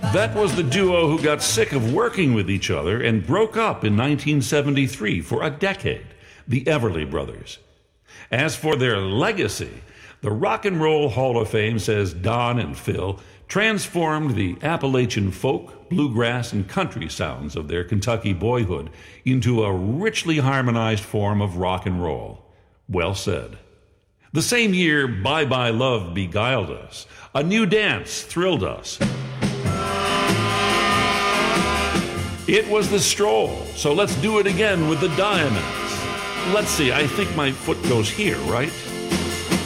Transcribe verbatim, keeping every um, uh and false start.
That was the duo who got sick of working with each other and broke up in nineteen seventy-three for a decade, the Everly Brothers. As for their legacy, the Rock and Roll Hall of Fame says Don and Phil transformed the Appalachian folk, bluegrass, and country sounds of their Kentucky boyhood into a richly harmonized form of rock and roll. Well said. The same year, Bye Bye Love beguiled us. A new dance thrilled us. It was the Stroll, so let's do it again with the Diamonds. Let's see, I think my foot goes here, right?